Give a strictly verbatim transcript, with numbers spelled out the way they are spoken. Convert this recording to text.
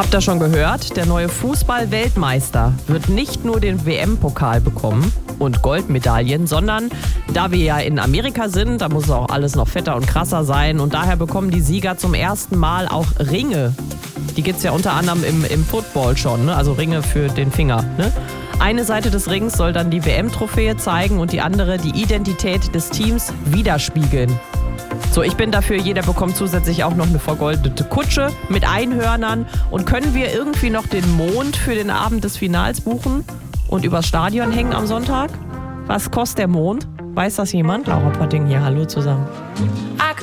Habt ihr schon gehört? Der neue Fußball-Weltmeister wird nicht nur den W M-Pokal bekommen und Goldmedaillen, sondern da wir ja in Amerika sind, da muss auch alles noch fetter und krasser sein und daher bekommen die Sieger zum ersten Mal auch Ringe. Die gibt es ja unter anderem im, im Football schon, ne? Also Ringe für den Finger. Ne? Eine Seite des Rings soll dann die W M-Trophäe zeigen und die andere die Identität des Teams widerspiegeln. So, ich bin dafür, jeder bekommt zusätzlich auch noch eine vergoldete Kutsche mit Einhörnern. Und können wir irgendwie noch den Mond für den Abend des Finals buchen und übers Stadion hängen am Sonntag? Was kostet der Mond? Weiß das jemand? Laura Potting hier, hallo zusammen.